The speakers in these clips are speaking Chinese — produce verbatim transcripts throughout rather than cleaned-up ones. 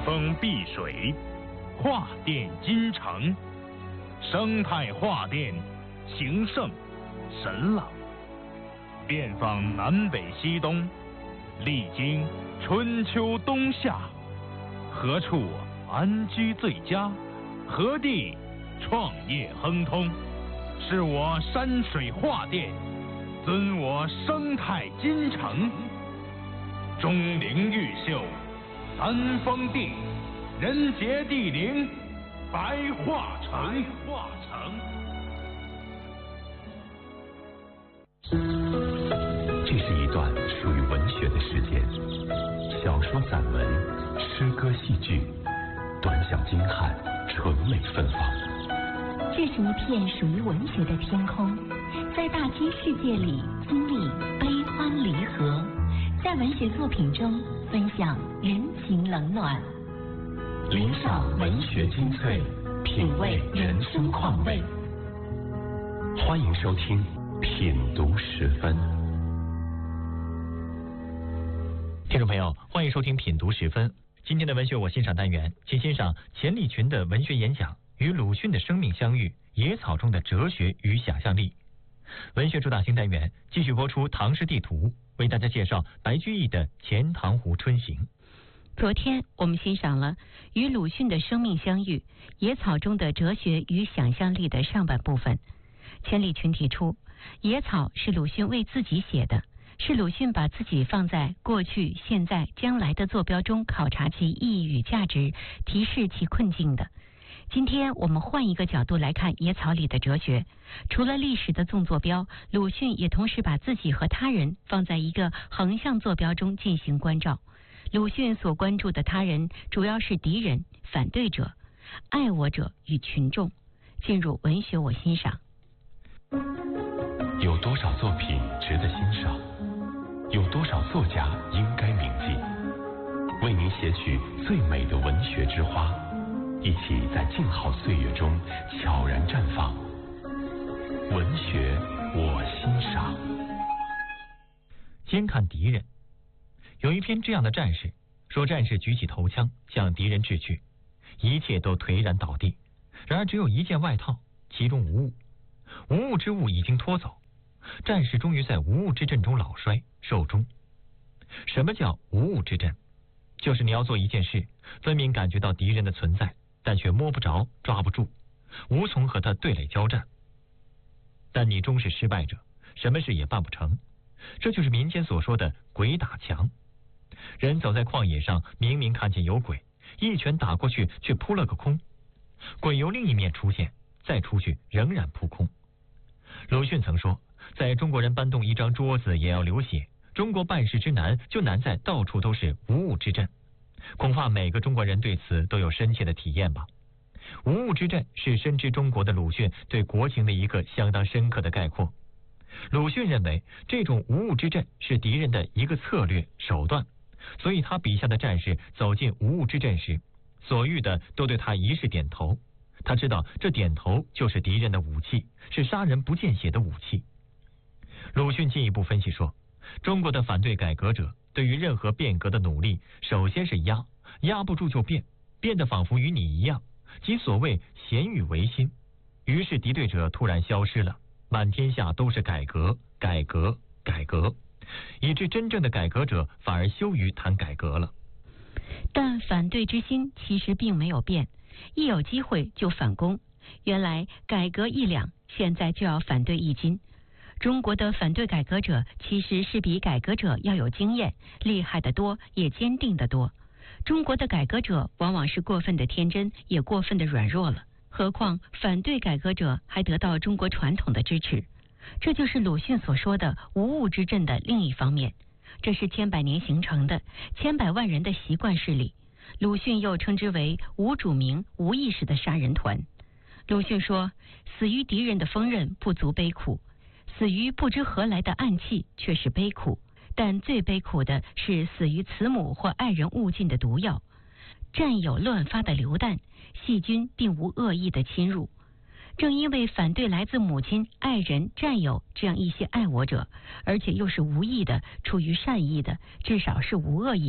坑碧水，画殿金城，生态画殿，形胜神朗。遍访南北西东，历经春秋冬夏，何处安居最佳？何地创业亨通？是我山水画殿，尊我生态金城。钟灵毓秀，三峰地，人杰地灵，白化城。化城。 这是一段属于文学的时间，小说、散文、诗歌、戏剧，短小精悍，纯美芬芳。 这是一片属于文学的天空，在大千世界里经历悲欢离合，在文学作品中分享人情冷暖， 聆赏文学精粹，品味人生况味。欢迎收听品读十分。 听众朋友，欢迎收听品读十分。今天的文学我欣赏单元，请欣赏钱理群的文学演讲《与鲁迅的生命相遇：野草中的哲学与想象力》。文学主打新单元继续播出唐诗地图，为大家介绍白居易的《钱塘湖春行》。 昨天我们欣赏了与鲁迅的生命相遇：野草中的哲学与想象力的上半部分。钱理群提出，野草是鲁迅为自己写的，是鲁迅把自己放在过去、现在、将来的坐标中考察其意义与价值，提示其困境的。今天我们换一个角度来看野草里的哲学，除了历史的纵坐标，鲁迅也同时把自己和他人放在一个横向坐标中进行关照。鲁迅所关注的他人主要是敌人、反对者、爱我者与群众。进入文学我欣赏。 有多少作品值得欣赏？有多少作家应该铭记？为您写取最美的文学之花，一起在静好岁月中悄然绽放。文学我欣赏。 先看敌人。有一篇这样的战士，说战士举起头枪向敌人掷去，一切都颓然倒地，然而只有一件外套，其中无物。无物之物已经拖走，战士终于在无物之阵中老衰寿终。什么叫无物之阵？就是你要做一件事，分明感觉到敌人的存在，但却摸不着抓不住，无从和他对垒交战，但你终是失败者，什么事也办不成。这就是民间所说的鬼打墙。人走在旷野上，明明看见有鬼，一拳打过去却扑了个空，鬼由另一面出现，再出去仍然扑空。鲁迅曾说，在中国人搬动一张桌子也要流血，中国办事之难就难在到处都是无物之阵。恐怕每个中国人对此都有深切的体验吧。无物之阵是深知中国的鲁迅对国情的一个相当深刻的概括。鲁迅认为这种无物之阵是敌人的一个策略手段，所以他笔下的战士走进无物之阵时，所遇的都对他一致点头。他知道这点头就是敌人的武器，是杀人不见血的武器。鲁迅进一步分析说，中国的反对改革者对于任何变革的努力，首先是压，压不住就变，变得仿佛与你一样，即所谓咸与维新。于是敌对者突然消失了，满天下都是改革，改革，改革，以致真正的改革者反而羞于谈改革了。 但反对之心其实并没有变，一有机会就反攻。原来改革一两，现在就要反对一斤。中国的反对改革者其实是比改革者要有经验，厉害得多，也坚定得多。中国的改革者往往是过分的天真，也过分的软弱了。何况反对改革者还得到中国传统的支持，这就是鲁迅所说的无物之阵的另一方面。这是千百年形成的千百万人的习惯势力，鲁迅又称之为无主名无意识的杀人团。鲁迅说，死于敌人的锋刃不足悲苦，死于不知何来的暗器却是悲苦，但最悲苦的是死于慈母或爱人误进的毒药。战有乱发的流弹，细菌并无恶意的侵入。正因为反对来自母亲、爱人、战友这样一些爱我者，而且又是无意的，出于善意的，至少是无恶意的，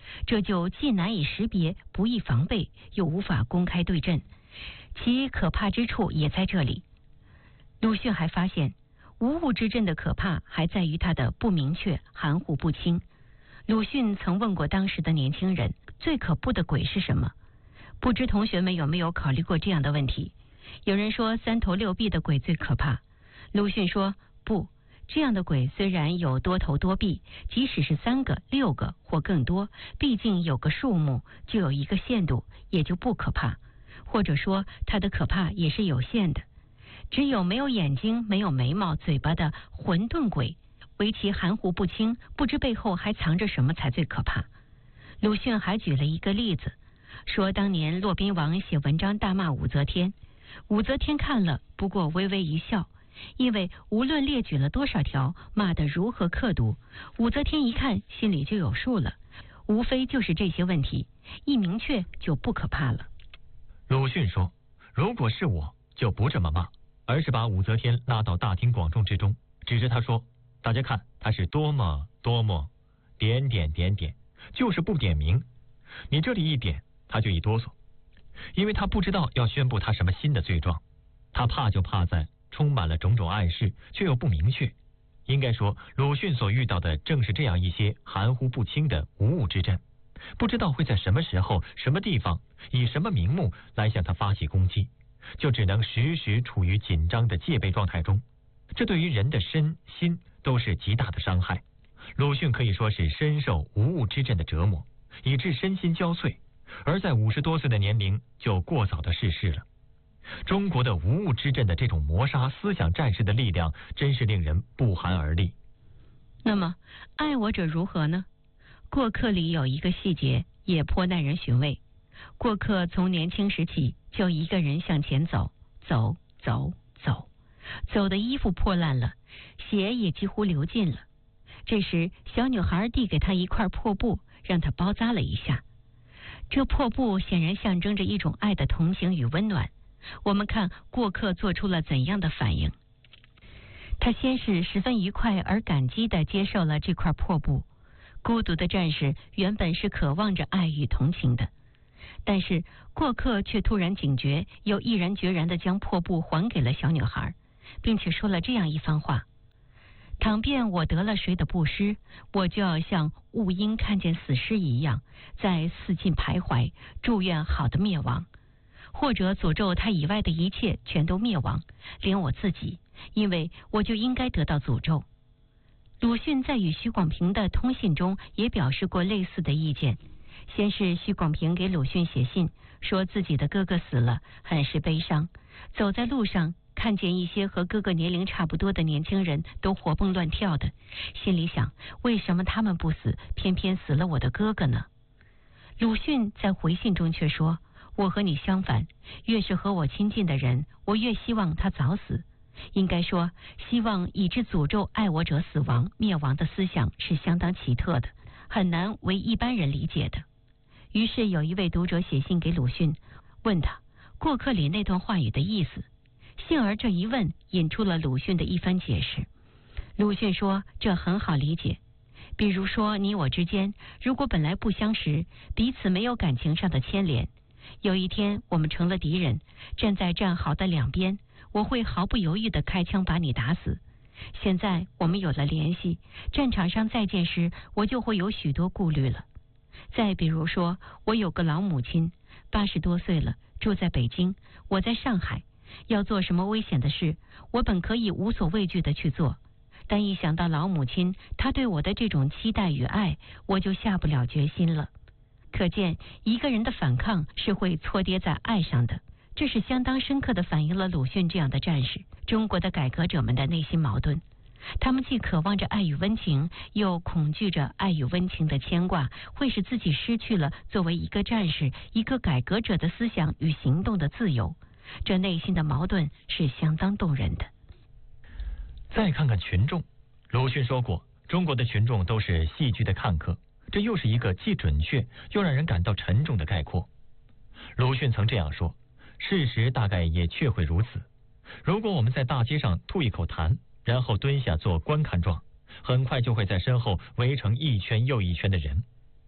这就既难以识别，不易防备，又无法公开对阵，其可怕之处也在这里。鲁迅还发现，无物之阵的可怕还在于它的不明确、含糊不清。鲁迅曾问过当时的年轻人，最可怖的鬼是什么？不知同学们有没有考虑过这样的问题？有人说三头六臂的鬼最可怕，鲁迅说不，这样的鬼虽然有多头多臂，即使是三个、六个或更多，毕竟有个数目，就有一个限度，也就不可怕。或者说它的可怕也是有限的。只有没有眼睛、没有眉毛、嘴巴的混沌鬼，唯其含糊不清，不知背后还藏着什么才最可怕。鲁迅还举了一个例子，说当年骆宾王写文章大骂武则天，武则天看了不过微微一笑，因为无论列举了多少条，骂得如何刻毒，武则天一看心里就有数了，无非就是这些问题，一明确就不可怕了。 鲁迅说，如果是我就不这么骂，而是把武则天拉到大庭广众之中，指着他说，大家看他是多么多么点点点点，就是不点名，你这里一点他就一哆嗦，因为他不知道要宣布他什么新的罪状，他怕就怕在充满了种种暗示却又不明确。应该说鲁迅所遇到的正是这样一些含糊不清的无物之阵，不知道会在什么时候、什么地方、以什么名目来向他发起攻击，就只能时时处于紧张的戒备状态中，这对于人的身心都是极大的伤害。鲁迅可以说是深受无物之阵的折磨，以致身心交瘁，而在五十多岁的年龄就过早的逝世了。中国的无物之阵的这种磨杀思想战士的力量，真是令人不寒而栗。 那么爱我者如何呢？过客里有一个细节也颇耐人寻味。过客从年轻时起就一个人向前走，走走走，走的衣服破烂了，血也几乎流尽了。这时小女孩递给他一块破布，让他包扎了一下。这破布显然象征着一种爱的同情与温暖。我们看过客做出了怎样的反应。他先是十分愉快而感激地接受了这块破布。孤独的战士原本是渴望着爱与同情的，但是过客却突然警觉，又毅然决然地将破布还给了小女孩，并且说了这样一番话：倘便我得了谁的布施，我就要像雾鹰看见死尸一样，在四近徘徊，祝愿好的灭亡，或者诅咒他以外的一切全都灭亡，连我自己，因为我就应该得到诅咒。鲁迅在与许广平的通信中也表示过类似的意见。先是许广平给鲁迅写信，说自己的哥哥死了，很是悲伤，走在路上看见一些和哥哥年龄差不多的年轻人都活蹦乱跳的，心里想，为什么他们不死，偏偏死了我的哥哥呢？鲁迅在回信中却说，我和你相反，越是和我亲近的人，我越希望他早死。应该说，希望以致诅咒爱我者死亡灭亡的思想是相当奇特的，很难为一般人理解的。于是有一位读者写信给鲁迅，问他过客里那段话语的意思。幸而这一问引出了鲁迅的一番解释。鲁迅说，这很好理解。比如说你我之间，如果本来不相识，彼此没有感情上的牵连，有一天我们成了敌人，站在战壕的两边，我会毫不犹豫地开枪把你打死。现在我们有了联系，战场上再见时，我就会有许多顾虑了。再比如说，我有个老母亲，八十多岁了，住在北京，我在上海，要做什么危险的事，我本可以无所畏惧地去做，但一想到老母亲她对我的这种期待与爱，我就下不了决心了。可见一个人的反抗是会错跌在爱上的，这是相当深刻地反映了鲁迅这样的战士，中国的改革者们的内心矛盾。他们既渴望着爱与温情，又恐惧着爱与温情的牵挂会使自己失去了作为一个战士、一个改革者的思想与行动的自由。这内心的矛盾是相当动人的。 再看看群众，鲁迅说过，中国的群众都是戏剧的看客，这又是一个既准确又让人感到沉重的概括。鲁迅曾这样说，事实大概也确会如此。如果我们在大街上吐一口痰，然后蹲下做观看状，很快就会在身后围成一圈又一圈的人。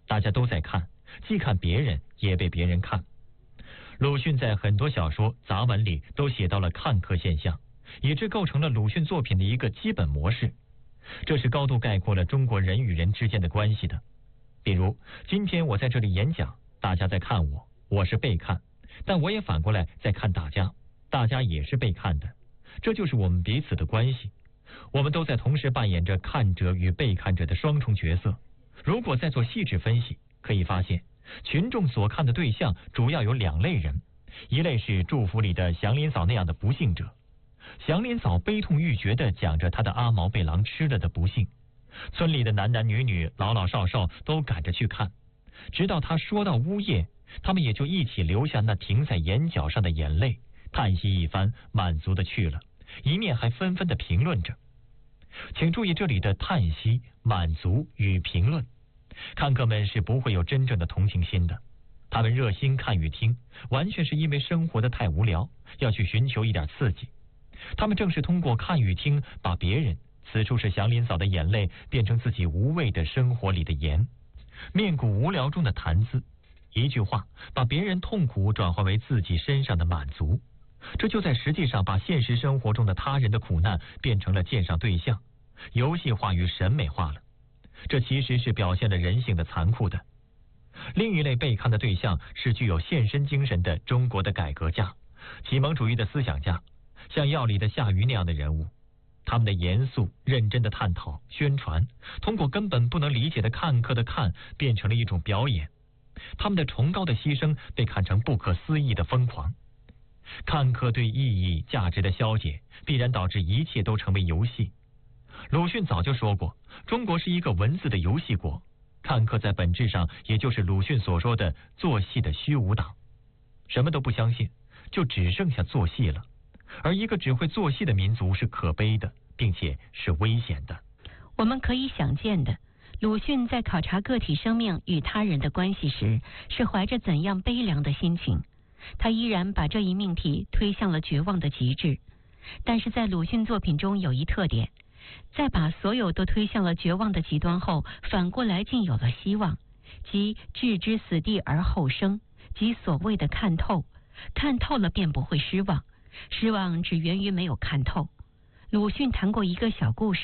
大家都在看，既看别人，也被别人看。鲁迅在很多小说、杂文里都写到了看客现象，以致构成了鲁迅作品的一个基本模式。这是高度概括了中国人与人之间的关系的。比如，今天我在这里演讲，大家在看我，我是被看，但我也反过来在看大家，大家也是被看的。这就是我们彼此的关系。我们都在同时扮演着看者与被看者的双重角色。如果再做细致分析，可以发现，群众所看的对象主要有两类人，一类是祝福里的祥林嫂那样的不幸者。祥林嫂悲痛欲绝地讲着她的阿毛被狼吃了的不幸，村里的男男女女、老老少少都赶着去看，直到他说到呜咽，他们也就一起流下那停在眼角上的眼泪，叹息一番，满足的去了，一面还纷纷的评论着。请注意这里的叹息、满足与评论，看客们是不会有真正的同情心的，他们热心看与听，完全是因为生活的太无聊，要去寻求一点刺激。他们正是通过看与听，把别人，此处是祥林嫂的眼泪，变成自己无味的生活里的盐，面骨无聊中的谈资，一句话把别人痛苦转化为自己身上的满足。这就在实际上把现实生活中的他人的苦难变成了鉴赏对象，游戏化与审美化了。这其实是表现了人性的残酷的。另一类被看的对象是具有献身精神的中国的改革家、启蒙主义的思想家，像药里的夏鱼那样的人物。他们的严肃认真的探讨、宣传，通过根本不能理解的看客的看，变成了一种表演。他们的崇高的牺牲被看成不可思议的疯狂。看客对意义、价值的消解，必然导致一切都成为游戏。鲁迅早就说过，中国是一个文字的游戏国，看客在本质上也就是鲁迅所说的做戏的虚无党。什么都不相信，就只剩下做戏了。而一个只会做戏的民族是可悲的，并且是危险的。 我们可以想见的，鲁迅在考察个体生命与他人的关系时，是怀着怎样悲凉的心情。他依然把这一命题推向了绝望的极致。但是在鲁迅作品中有一特点，在把所有都推向了绝望的极端后，反过来竟有了希望，即置之死地而后生，即所谓的看透。看透了便不会失望，失望只源于没有看透。鲁迅谈过一个小故事。